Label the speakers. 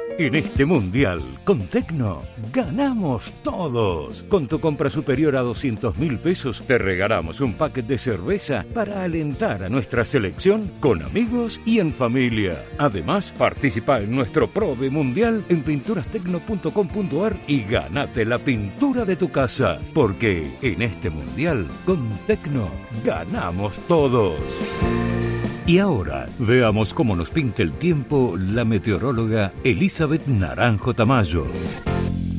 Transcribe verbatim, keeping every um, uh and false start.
Speaker 1: En este mundial, con Tecno, ganamos todos. Con tu compra superior a doscientos mil pesos, te regalamos un paquete de cerveza para alentar a nuestra selección con amigos y en familia. Además, participa en nuestro Prove Mundial en pinturas tecno punto com punto ar y ganate la pintura de tu casa. Porque en este mundial, con Tecno, ganamos todos. Y ahora, veamos cómo nos pinta el tiempo la meteoróloga Elizabeth Naranjo Tamayo.